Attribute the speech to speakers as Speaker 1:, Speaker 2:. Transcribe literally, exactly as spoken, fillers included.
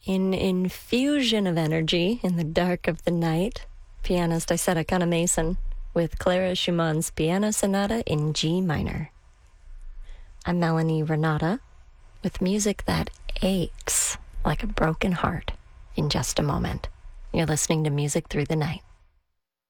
Speaker 1: in infusion of energy in the dark of the night, pianist Isetta Kana-Mason with Clara Schumann's Piano Sonata in G minor. I'm Melanie Renata with music that aches like a broken heart in just a moment. You're listening to Music Through the Night.